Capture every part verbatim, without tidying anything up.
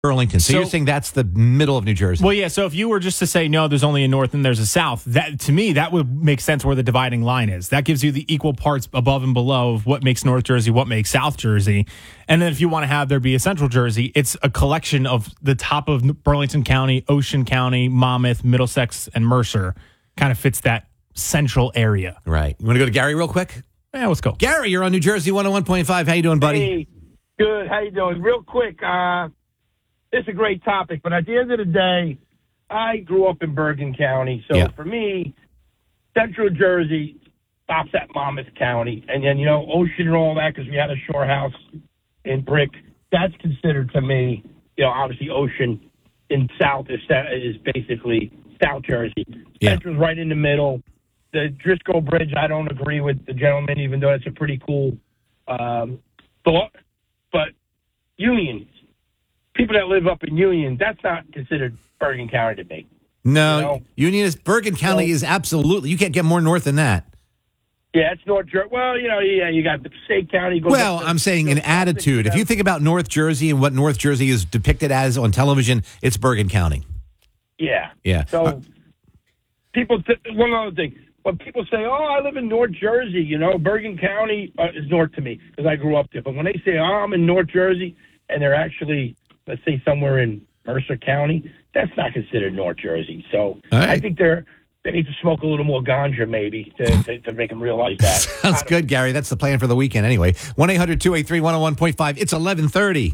Burlington. So, so you're saying that's the middle of New Jersey? Well, yeah. So if you were just to say, no, there's only a north and there's a south, that to me, that would make sense where the dividing line is. That gives you the equal parts above and below of what makes North Jersey, what makes South Jersey. And then if you want to have there be a Central Jersey, it's a collection of the top of Burlington County, Ocean County, Monmouth, Middlesex, and Mercer. Kind of fits that central area. Right. You want to go to Gary real quick? Yeah, let's go. Gary, you're on New Jersey one oh one point five. How you doing, buddy? Hey, good. How you doing? Real quick, uh, it's a great topic, but at the end of the day, I grew up in Bergen County, so yeah. for me, Central Jersey stops at Monmouth County, and then, you know, Ocean and all that, because we had a shore house in Brick, that's considered to me, you know, obviously Ocean in South is, is basically South Jersey. Yeah. Central's right in the middle. The Driscoll Bridge, I don't agree with the gentleman, even though it's a pretty cool um, thought, but Union, people that live up in Union, that's not considered Bergen County to me. No, you know? Union is Bergen County so, is absolutely. You can't get more north than that. Yeah, it's North Jersey. Well, you know, yeah, you got the Passaic County. Goes well, to, I'm saying an attitude. If you think about North Jersey and what North Jersey is depicted as on television, it's Bergen County. Yeah, yeah. So uh, people. Th- one other thing. When people say, "Oh, I live in North Jersey," you know, Bergen County uh, is north to me because I grew up there. But when they say, "Oh, I'm in North Jersey," and they're actually, let's say, somewhere in Mercer County, that's not considered North Jersey. So right. I think they're they need to smoke a little more ganja, maybe, to, to, to make them realize that. Sounds good, Gary. That's the plan for the weekend, anyway. one eight hundred two eight three one oh one point five. It's eleven thirty.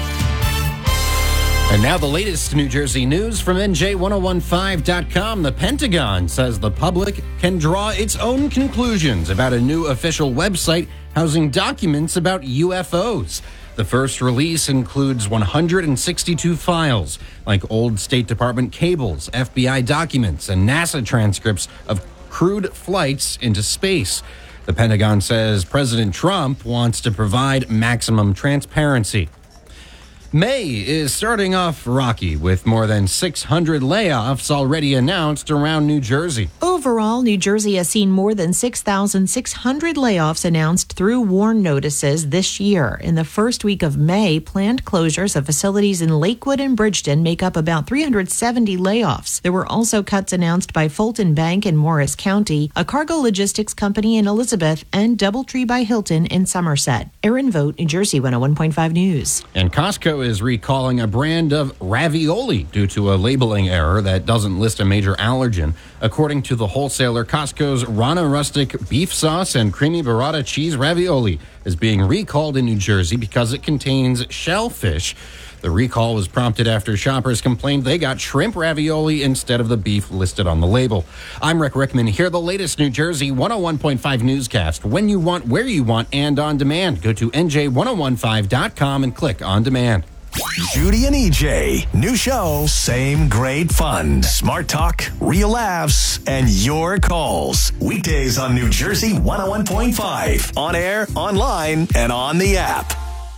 And now the latest New Jersey news from N J ten fifteen dot com. The Pentagon says the public can draw its own conclusions about a new official website housing documents about U F Os. The first release includes one hundred sixty-two files, like old State Department cables, F B I documents, and NASA transcripts of crewed flights into space. The Pentagon says President Trump wants to provide maximum transparency. May is starting off rocky with more than six hundred layoffs already announced around New Jersey. Overall, New Jersey has seen more than six thousand six hundred layoffs announced through WARN notices this year. In the first week of May, planned closures of facilities in Lakewood and Bridgeton make up about three hundred seventy layoffs. There were also cuts announced by Fulton Bank in Morris County, a cargo logistics company in Elizabeth, and Doubletree by Hilton in Somerset. Erin Vogt, New Jersey one oh one point five News. And Costco is recalling a brand of ravioli due to a labeling error that doesn't list a major allergen. According to the wholesaler, Costco's Rana Rustic beef sauce and creamy burrata cheese ravioli is being recalled in New Jersey because it contains shellfish. The recall was prompted after shoppers complained they got shrimp ravioli instead of the beef listed on the label. I'm Rick Rickman. Hear the latest New Jersey one oh one point five newscast when you want, where you want, and on demand. Go to N J ten fifteen dot com and click on demand. Judy and E J. New show, same great fun. Smart talk, real laughs, and your calls. Weekdays on New Jersey one oh one point five. On air, online, and on the app.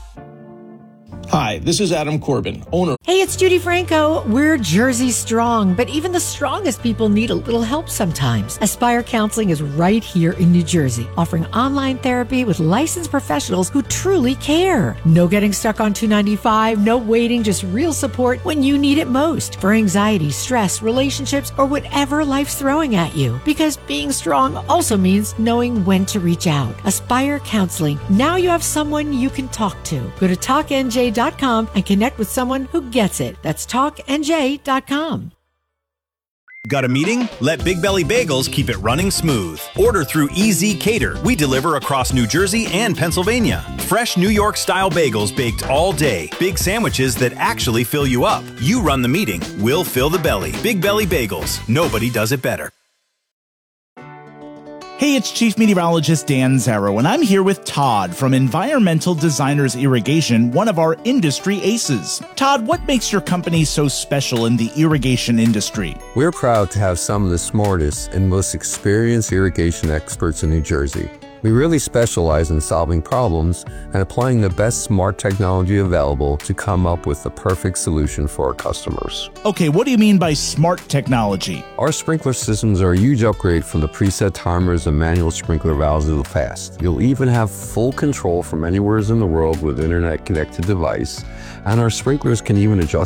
Hi, this is Adam Corbin, owner. Hey, it's Judy Franco. We're Jersey strong, but even the strongest people need a little help sometimes. Aspire Counseling is right here in New Jersey, offering online therapy with licensed professionals who truly care. No getting stuck on two ninety-five, no waiting, just real support when you need it most for anxiety, stress, relationships, or whatever life's throwing at you. Because being strong also means knowing when to reach out. Aspire Counseling. Now you have someone you can talk to. Go to talk N J dot com and connect with someone who gets it. That's talk N J dot com. Got a meeting? Let Big Belly Bagels keep it running smooth. Order through E Z Cater. We deliver across New Jersey and Pennsylvania. Fresh New York-style bagels baked all day. Big sandwiches that actually fill you up. You run the meeting. We'll fill the belly. Big Belly Bagels. Nobody does it better. Hey, it's Chief Meteorologist Dan Zarrow, and I'm here with Todd from Environmental Designers Irrigation, one of our industry aces. Todd, what makes your company so special in the irrigation industry? We're proud to have some of the smartest and most experienced irrigation experts in New Jersey. We really specialize in solving problems and applying the best smart technology available to come up with the perfect solution for our customers. Okay, what do you mean by smart technology? Our sprinkler systems are a huge upgrade from the preset timers and manual sprinkler valves of the past. You'll even have full control from anywhere in the world with internet connected device, and our sprinklers can even adjust